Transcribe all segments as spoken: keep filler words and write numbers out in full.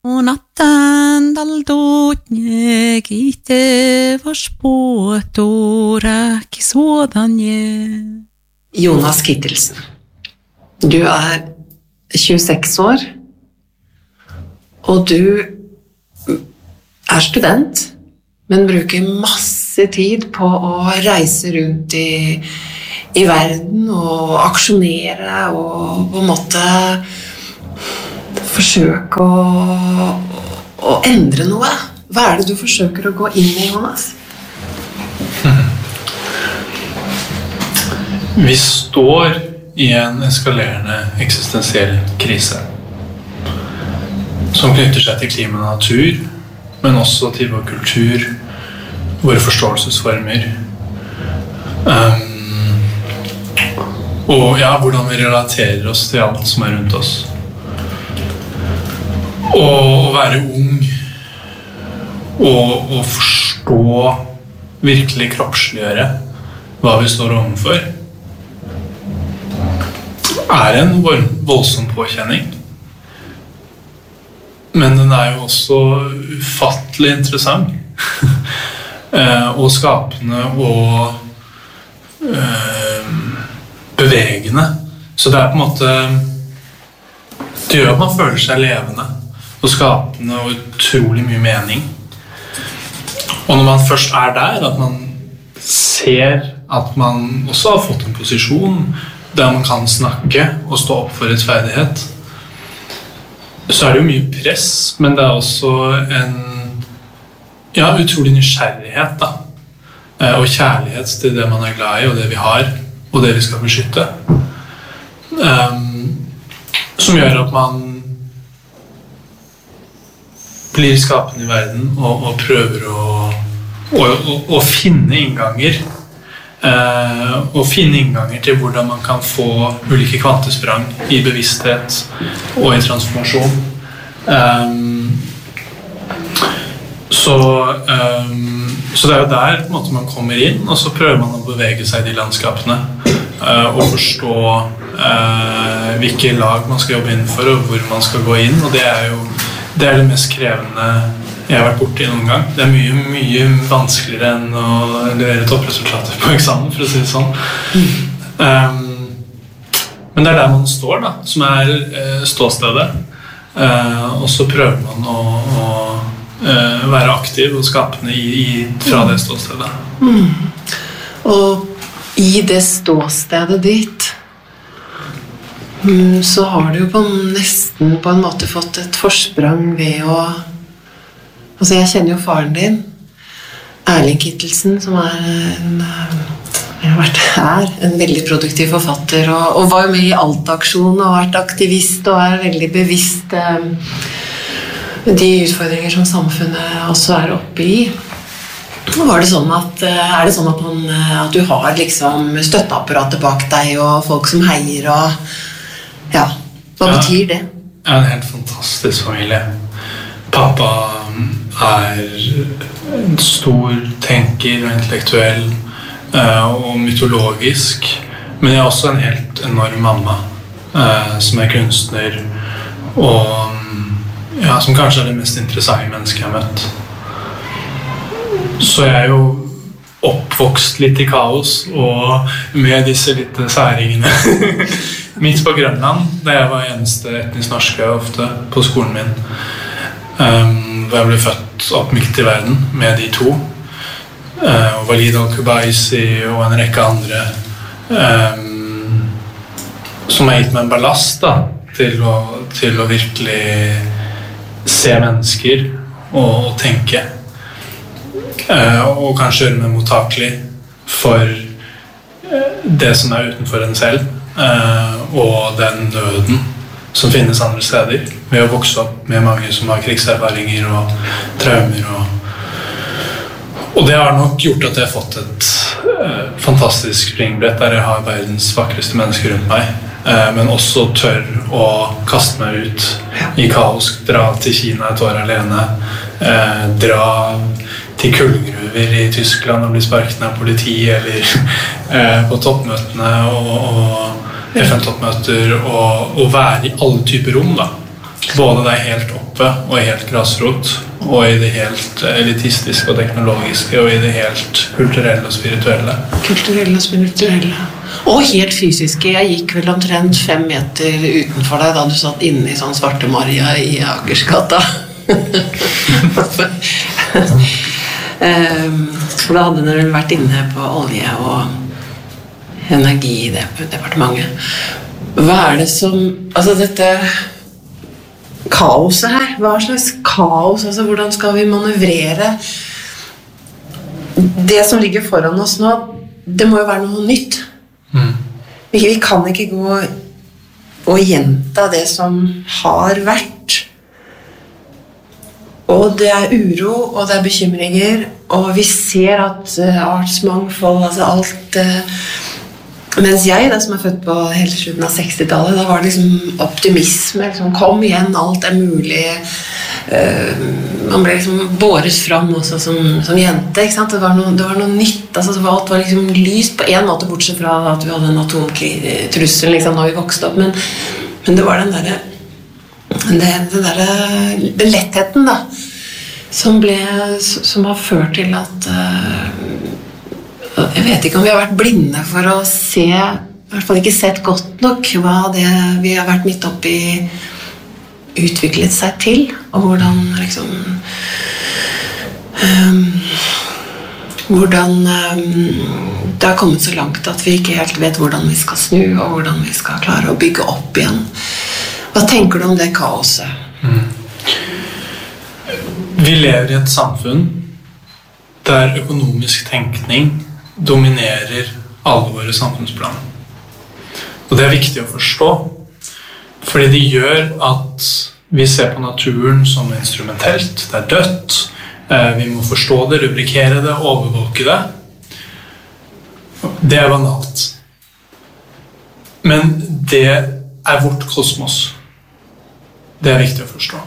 Och natten daldotnie gite var spåt och räk sådan je. Jonas Kittelsen, du er tjueseks år, og du er student, men bruker masse tid på å reise rundt i, i verden og aksjonere og på en måte forsøke å, å endre noe. Hva er det du forsøker å gå inn i, Jonas? Vi står i en eskalerende eksistensiell krise som knytter seg til klima og natur, men også til vår kultur, våre forståelsesformer, um, og ja, hvordan vi relaterer oss til alt som er rundt oss. Og å være ung og å forstå, virkelig kroppsliggjøre hva vi står overfor, er en voldsom påkjenning. Men den er jo også ufattelig interessant og skapende og øh, bevegende. Så det er på en måte, det gjør at man føler seg levende og skapende og utrolig mye mening. Og når man først er der, at man ser at man også har fått en posisjon der man kan snakke og stå opp for rettferdighet, så er det jo mye press, men det er også en ja, utrolig nysgjerrighet da. Og kjærlighet til det man er glad i, og det vi har, og det vi skal beskytte. Um, som gjør at man blir skapende i verden og, og prøver å, å, å, å finne innganger Uh, og finne innganger til hvordan man kan få ulike kvantesprang i bevissthet og i transformasjon. Um, så, um, så det er jo der på en måte man kommer inn, og så prøver man å bevege seg i de landskapene uh, og forstå uh, hvilke lag man skal jobbe innenfor og hvor man skal gå inn, og det er jo det, er det mest krevende jeg har vært borte i noen gang. Det er mye, mye vanskeligere enn å levere toppresultater på eksamen, for å si det sånn. Mm. Um, men det er der man står da, som er uh, ståstedet. Uh, og så prøver man å, å uh, være aktiv og skapende i, i, fra det ståstedet. Mm. Og i det ståstedet ditt, mm, så har du jo på nesten på en måte fått et forsprang ved å Altså, jeg kjenner jo faren din, Erling Kittelsen, som er en, jeg har vært her, en veldig produktiv forfatter, og, og var jo med i Alt-aksjonen og vært aktivist og er veldig bevisst eh, de utfordringer som samfunnet også er oppe i. Var det sånn at, er det sånn at, han, at du har liksom støtteapparatet bak deg og folk som heier og ja, hva ja, betyr det? Det er en helt fantastisk familie. Pappa er en stor tenker og intellektuell uh, og mytologisk, men jeg er også en helt enorm mamma uh, som er kunstner og ja, som kanskje er det mest interessante mennesket jeg har møtt. Så jeg er jo oppvokst litt i kaos og med disse litt særingene midt på Grønland, da jeg var eneste etnisk norske ofte på skolen min. Um, hvor jeg ble født opp midt i verden med de to uh, og Walid al-Kubaisi og en rekke andre um, som har gitt meg en ballast da, til, å, til å virkelig se mennesker og, og tenke uh, og kanskje gjøre meg mottakelig for uh, det som er utenfor en selv uh, og den nøden som finnes andre steder, ved å vokse opp med mange som har krigserfaringer og traumer. Og, og det har nok gjort at jeg har fått et uh, fantastisk springbrett der jeg har verdens vakreste mennesker rundt meg, uh, men også tør å kaste meg ut i kaos, dra til Kina et år alene, uh, dra til kullgruver i Tyskland og bli sparket av politi, eller uh, på toppmøtene og, og F N-toppmøter og, og være i alle typer rom da. Både det helt oppe og helt grasrot, og i det helt elitistiske og teknologiske, og i det helt kulturelle og spirituelle. Kulturelle og spirituelle. Og helt fysiske. Jeg gikk vel omtrent fem meter utenfor deg da du satt inne i sånn Svarte Maria i Akersgata. um, for da hadde dere vært inne på olje og energi i det departementet. Hva er det som... Altså dette... kaoset her, hva slags kaos, altså hvordan skal vi manøvrere det som ligger foran oss nå, det må jo være noe nytt mm. vi, vi kan ikke gå og gjenta det som har vært, og det er uro og det er bekymringer, og vi ser at uh, artsmangfold, altså alt uh, mens jeg, da, som er født på hele slutten av sekstitallet, da var det liksom optimisme, liksom, kom igjen, alt er mulig. Uh, man ble liksom båret fram også som, som jente, ikke sant? Det var noe, det var noe nytt, altså, det var, alt var liksom lyst på en måte, bortsett fra at vi hadde en atomtrussel liksom, når vi vokste opp, men, men det var den der, det, den der, den lettheten da, som, ble, som har ført til at... Uh, jeg vet ikke om vi har vært blinde for å se, i hvert fall ikke sett godt nok hva det vi har vært midt oppe i utviklet seg til, og hvordan liksom um, hvordan um, det har kommet så langt at vi ikke helt vet hvordan vi skal snu, og hvordan vi skal klare å bygge opp igjen. Hva tenker du om det kaoset? Mm. Vi lever i et samfunn der økonomisk tenkning dominerer alle våre samfunnsplan. Og det er viktig å forstå, fordi det gjør at vi ser på naturen som instrumentelt, det er dødt, vi må forstå det, rubrikere det, overvåke det. Det er banalt. Men det er vårt kosmos. Det er viktig å forstå.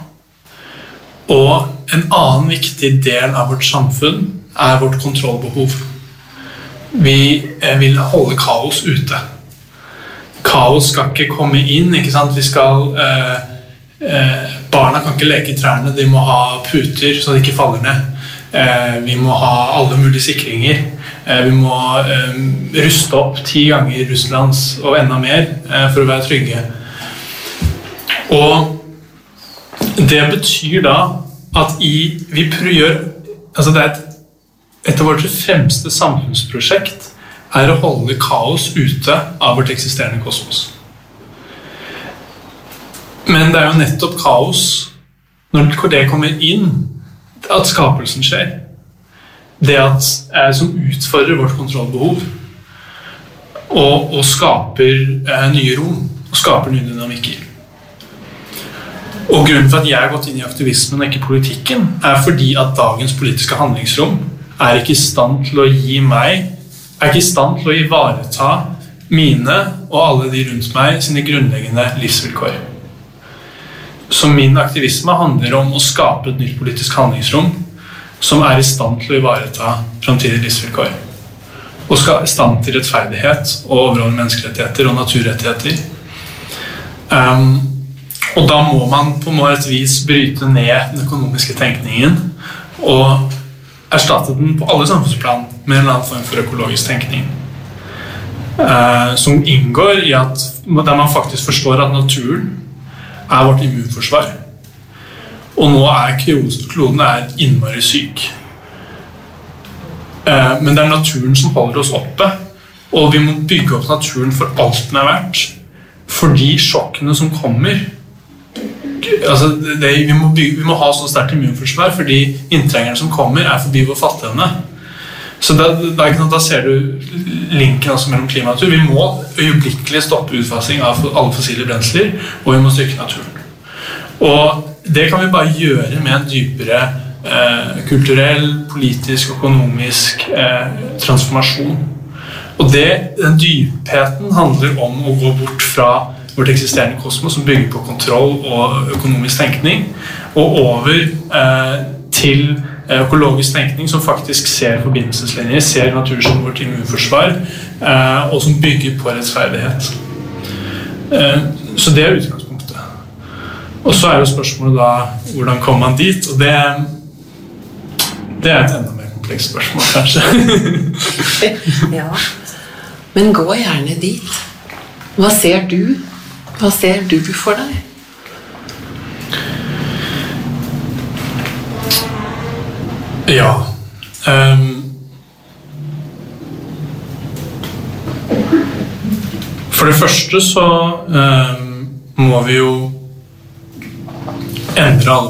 Og en annen viktig del av vårt samfunn er vårt kontrollbehov. Vi vil holde kaos ute. Kaos skal ikke komme inn, ikke sant? Vi skal, eh, eh, barna kan ikke leke i trærne, de må ha puter så de ikke faller ned. Eh, vi må ha alle mulige sikringer. Eh, vi må eh, ruste opp ti ganger Russlands og enda mer eh, for å være trygge. Og det betyr da at i, vi prøver, altså det er et Et av vårt fremste samfunnsprosjekt er å holde kaos ute av vårt eksisterende kosmos. Men det er jo nettopp kaos, når det kommer inn, at skapelsen skjer. Det at, eh, som utfordrer vårt kontrollbehov, og, og skaper eh, nye rom, og skaper nye dynamikker. Og grunnen for at jeg har gått inn i aktivismen og ikke politikken, er fordi at dagens politiske handlingsrom er ikke i stand til å gi meg, er ikke i stand til å ivareta mine og alle de rundt meg sine grunnleggende livsvilkår. Så min aktivisme handler om å skape et nytt politisk handlingsrom som er i stand til å ivareta fremtidige livsvilkår. Og skal i stand til rettferdighet og overordnede menneskerettigheter og naturrettigheter. Um, og da må man på et vis bryte ned den økonomiske tenkningen og erstatte den på alle samfunnsplan med en eller annen form for økologisk tenkning. Eh, som inngår i at der man faktisk forstår at naturen er vårt immunforsvar. Og nå er kloden er innmari syk. Eh, men det er naturen som holder oss oppe, og vi må bygge opp naturen for alt den er verdt. Fordi sjokkene som kommer, altså det, vi, må bygge, vi må ha så sterkt immunforsvar fordi inntrengerne som kommer er forbi vår fatteevne. Så da, da, da ser du linken også mellom klima og natur. Vi må øyeblikkelig stoppe utfasing av alle fossile brensler, og vi må styrke naturen. Og det kan vi bare gjøre med en dypere eh, kulturell, politisk, økonomisk eh, transformasjon. Og det, den dypheten handler om å gå bort fra vårt eksisterende kosmos som bygger på kontroll og økonomisk tenkning, og over eh, til økologisk tenkning som faktisk ser forbindelseslinjer, ser natur som vårt immunforsvar, eh, og som bygger på rettferdighet. Eh, så det er utgangspunktet. Og så er jo spørsmålet da, hvordan kommer man dit? Og det, det er et enda mer komplekst spørsmål, kanskje. Ja, men gå gjerne dit. Hva ser du? Hva ser du for deg? Ja. Um, for det første så um, må vi jo endre alle